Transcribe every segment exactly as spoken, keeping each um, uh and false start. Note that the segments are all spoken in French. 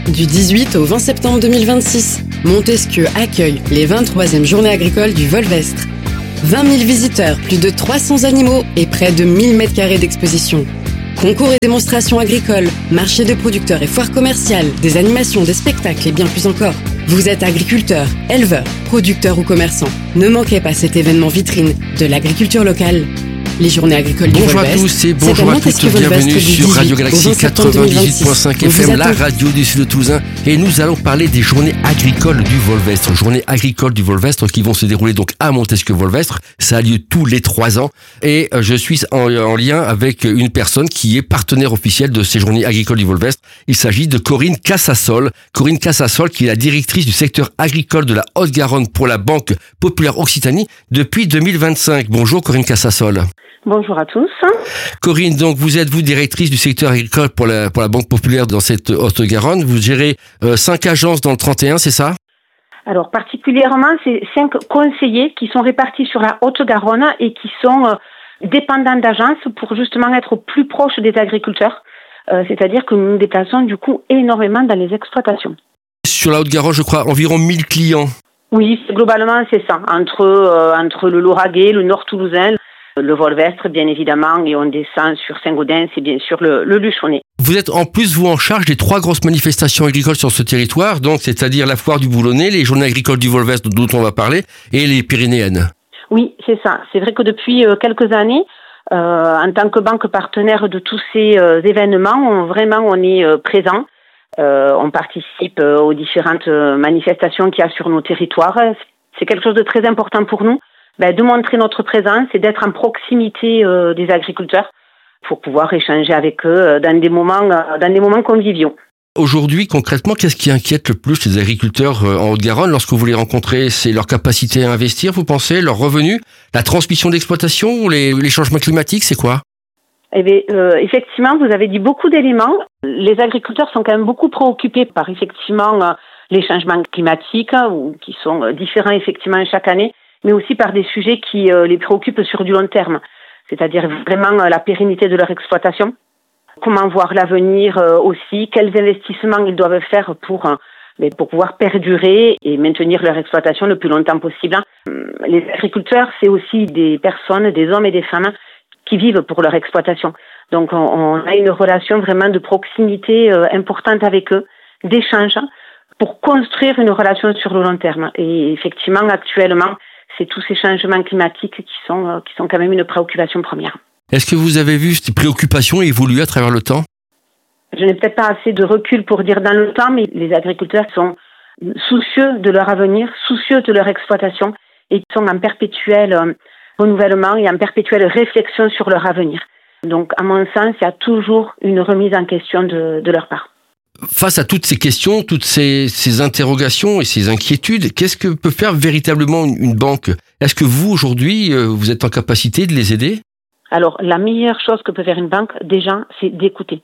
Du dix-huit au vingt septembre deux mille vingt-six, Montesquieu accueille les vingt-troisièmes Journées agricoles du Volvestre. vingt mille visiteurs, plus de trois cents animaux et près de mille mètres carrés d'exposition. Concours et démonstrations agricoles, marché de producteurs et foires commerciales, des animations, des spectacles et bien plus encore. Vous êtes agriculteur, éleveur, producteur ou commerçant. Ne manquez pas cet événement vitrine de l'agriculture locale. Les Journées agricoles du Bonjour Volvestre. à tous et bonjour à toutes, bienvenue sur Radio Galaxie quatre-vingt-dix-huit point cinq F M, la radio du Sud de Toulousain. Et nous allons parler des Journées agricoles du Volvestre. Journées agricoles du Volvestre qui vont se dérouler donc à Montesquieu-Volvestre. Ça a lieu tous les trois ans. Et je suis en, en lien avec une personne qui est partenaire officiel de ces Journées agricoles du Volvestre. Il s'agit de Corinne Casassol. Corinne Casassol qui est la directrice du secteur agricole de la Haute-Garonne pour la Banque Populaire Occitanie depuis deux mille vingt-cinq. Bonjour Corinne Casassol. Bonjour à tous. Corinne, donc vous êtes vous directrice du secteur agricole pour la pour la Banque Populaire dans cette Haute-Garonne. Vous gérez euh, cinq agences dans le trente et un, c'est ça? Alors particulièrement, c'est cinq conseillers qui sont répartis sur la Haute-Garonne et qui sont euh, dépendants d'agences pour justement être plus proches des agriculteurs. Euh, c'est-à-dire que nous nous déplaçons du coup énormément dans les exploitations. Sur la Haute-Garonne, je crois, environ mille clients. Oui, globalement c'est ça. Entre euh, entre le Lauragais, le Nord Toulousain, le Volvestre, bien évidemment, et on descend sur Saint-Gaudens et bien sûr le, le Luchonnet. Vous êtes en plus, vous, en charge des trois grosses manifestations agricoles sur ce territoire, donc c'est-à-dire la foire du Boulonnais, les Journées agricoles du Volvestre dont on va parler, et les Pyrénéennes. Oui, c'est ça. C'est vrai que depuis euh, quelques années, euh, en tant que banque partenaire de tous ces euh, événements, on, vraiment on est euh, présent. Euh, on participe euh, aux différentes euh, manifestations qu'il y a sur nos territoires. C'est quelque chose de très important pour nous. Ben, de montrer notre présence et d'être en proximité euh, des agriculteurs pour pouvoir échanger avec eux euh, dans des moments euh, dans des moments conviviaux. Aujourd'hui, concrètement, qu'est-ce qui inquiète le plus les agriculteurs euh, en Haute-Garonne lorsque vous les rencontrez? C'est leur capacité à investir, vous pensez, leurs revenus, la transmission d'exploitation ou les, les changements climatiques, c'est quoi? Eh bien, euh, effectivement, vous avez dit beaucoup d'éléments. Les agriculteurs sont quand même beaucoup préoccupés par effectivement euh, les changements climatiques hein, ou qui sont euh, différents effectivement chaque année, mais aussi par des sujets qui euh, les préoccupent sur du long terme, c'est-à-dire vraiment euh, la pérennité de leur exploitation, comment voir l'avenir euh, aussi, quels investissements ils doivent faire pour, euh, mais pour pouvoir perdurer et maintenir leur exploitation le plus longtemps possible. Les agriculteurs, c'est aussi des personnes, des hommes et des femmes qui vivent pour leur exploitation. Donc on, on a une relation vraiment de proximité euh, importante avec eux, d'échange, pour construire une relation sur le long terme. Et effectivement, actuellement, c'est tous ces changements climatiques qui sont, euh, qui sont quand même une préoccupation première. Est-ce que vous avez vu ces préoccupations évoluer à travers le temps? Je n'ai peut-être pas assez de recul pour dire dans le temps, mais les agriculteurs sont soucieux de leur avenir, soucieux de leur exploitation et sont en perpétuel euh, renouvellement et en perpétuelle réflexion sur leur avenir. Donc, à mon sens, il y a toujours une remise en question de, de leur part. Face à toutes ces questions, toutes ces, ces interrogations et ces inquiétudes, qu'est-ce que peut faire véritablement une, une banque? Est-ce que vous, aujourd'hui, vous êtes en capacité de les aider? Alors, la meilleure chose que peut faire une banque, déjà, c'est d'écouter.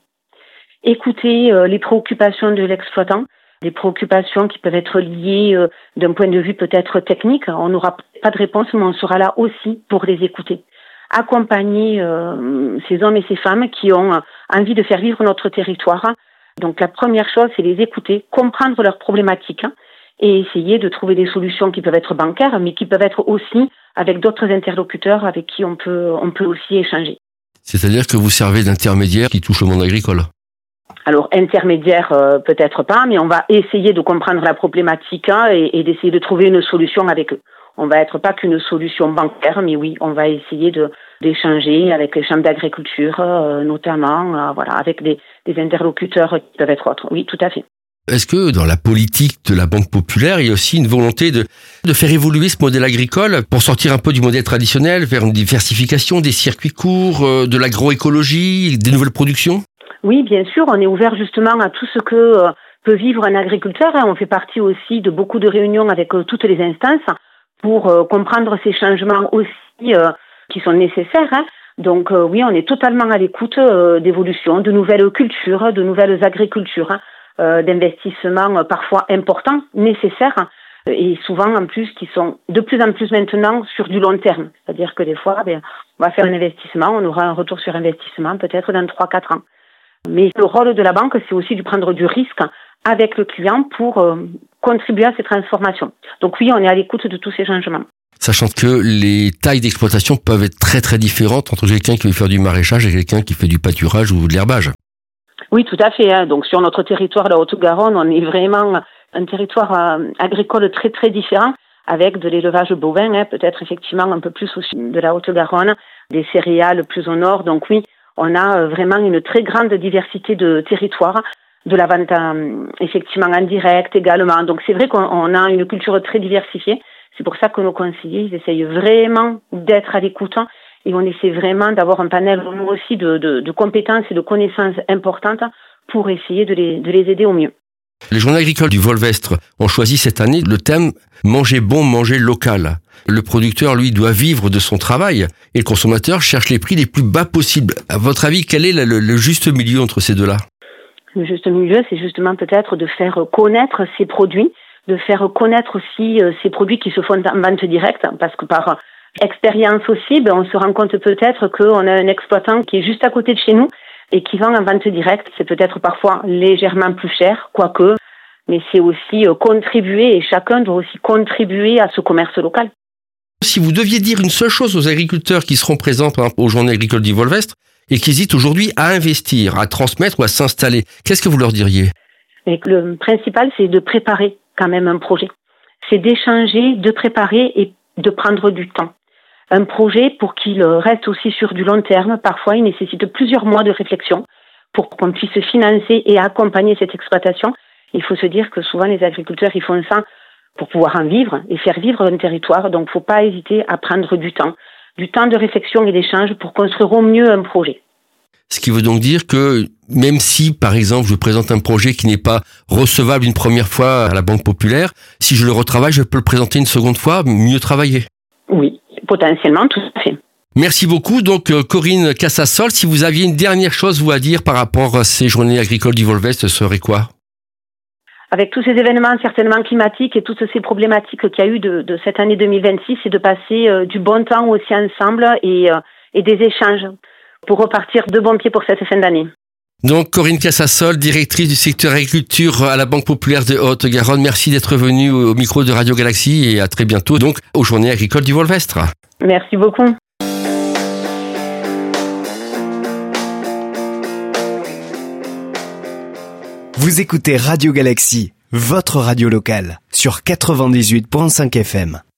Écouter euh, les préoccupations de l'exploitant, les préoccupations qui peuvent être liées euh, d'un point de vue peut-être technique. On n'aura pas de réponse, mais on sera là aussi pour les écouter. Accompagner euh, ces hommes et ces femmes qui ont envie de faire vivre notre territoire. Donc la première chose, c'est les écouter, comprendre leurs problématiques hein, et essayer de trouver des solutions qui peuvent être bancaires, mais qui peuvent être aussi avec d'autres interlocuteurs avec qui on peut, on peut aussi échanger. C'est-à-dire que vous servez d'intermédiaire qui touche le monde agricole? Alors intermédiaire, euh, peut-être pas, mais on va essayer de comprendre la problématique hein, et, et d'essayer de trouver une solution avec eux. On va être pas qu'une solution bancaire, mais oui, on va essayer de d'échanger avec les chambres d'agriculture, euh, notamment, euh, voilà, avec des, des interlocuteurs qui peuvent être autres. Oui, tout à fait. Est-ce que dans la politique de la Banque Populaire, il y a aussi une volonté de, de faire évoluer ce modèle agricole pour sortir un peu du modèle traditionnel, vers une diversification des circuits courts, euh, de l'agroécologie, des nouvelles productions? Oui, bien sûr, on est ouvert justement à tout ce que euh, peut vivre un agriculteur. Hein. On fait partie aussi de beaucoup de réunions avec euh, toutes les instances pour euh, comprendre ces changements aussi euh, qui sont nécessaires. Hein. Donc euh, oui, on est totalement à l'écoute euh, d'évolutions, de nouvelles cultures, de nouvelles agricultures, hein, euh, d'investissements euh, parfois importants, nécessaires, hein, et souvent en plus qui sont de plus en plus maintenant sur du long terme. C'est-à-dire que des fois, ben, on va faire un investissement, on aura un retour sur investissement peut-être dans trois quatre ans. Mais le rôle de la banque, c'est aussi de prendre du risque avec le client pour euh, contribuer à ces transformations. Donc oui, on est à l'écoute de tous ces changements. Sachant que les tailles d'exploitation peuvent être très très différentes entre quelqu'un qui veut faire du maraîchage et quelqu'un qui fait du pâturage ou de l'herbage. Oui, tout à fait. Hein. Donc sur notre territoire, la Haute-Garonne, on est vraiment un territoire euh, agricole très très différent, avec de l'élevage bovin, hein, peut-être effectivement un peu plus au sud de la Haute-Garonne, des céréales plus au nord. Donc oui, on a euh, vraiment une très grande diversité de territoires, de la vente euh, effectivement en direct également. Donc c'est vrai qu'on a une culture très diversifiée. C'est pour ça que nos conseillers, ils essayent vraiment d'être à l'écoute et on essaie vraiment d'avoir un panel, nous aussi, de, de, de compétences et de connaissances importantes pour essayer de les, de les aider au mieux. Les journées agricoles du Volvestre ont choisi cette année le thème « Manger bon, manger local ». Le producteur, lui, doit vivre de son travail et le consommateur cherche les prix les plus bas possibles. À votre avis, quel est le, le juste milieu entre ces deux-là ? Le juste milieu, c'est justement peut-être de faire connaître ces produits, de faire connaître aussi ces produits qui se font en vente directe, parce que par expérience aussi, ben, on se rend compte peut-être qu'on a un exploitant qui est juste à côté de chez nous et qui vend en vente directe. C'est peut-être parfois légèrement plus cher, quoique, mais c'est aussi contribuer, et chacun doit aussi contribuer à ce commerce local. Si vous deviez dire une seule chose aux agriculteurs qui seront présents par exemple, aux journées agricoles du Volvestre et qui hésitent aujourd'hui à investir, à transmettre ou à s'installer, qu'est-ce que vous leur diriez ? Et le principal, c'est de préparer quand même un projet. C'est d'échanger, de préparer et de prendre du temps. Un projet, pour qu'il reste aussi sur du long terme, parfois il nécessite plusieurs mois de réflexion pour qu'on puisse financer et accompagner cette exploitation. Il faut se dire que souvent les agriculteurs, ils font ça pour pouvoir en vivre et faire vivre un territoire. Donc il ne faut pas hésiter à prendre du temps, du temps de réflexion et d'échange pour construire au mieux un projet. Ce qui veut donc dire que même si, par exemple, je présente un projet qui n'est pas recevable une première fois à la Banque Populaire, si je le retravaille, je peux le présenter une seconde fois, mieux travailler. Oui, potentiellement, tout à fait. Merci beaucoup. Donc, Corinne Casassol, si vous aviez une dernière chose vous à dire par rapport à ces journées agricoles du Volvestre, ce serait quoi ? Avec tous ces événements certainement climatiques et toutes ces problématiques qu'il y a eu de, de cette année deux mille vingt-six, c'est de passer euh, du bon temps aussi ensemble et, euh, et des échanges pour repartir de bon pied pour cette fin d'année. Donc, Corinne Casassol, directrice du secteur agriculture à la Banque Populaire de Haute-Garonne, merci d'être venue au micro de Radio Galaxie et à très bientôt donc aux Journées agricoles du Volvestre. Merci beaucoup. Vous écoutez Radio Galaxie, votre radio locale, sur quatre-vingt-dix-huit virgule cinq F M.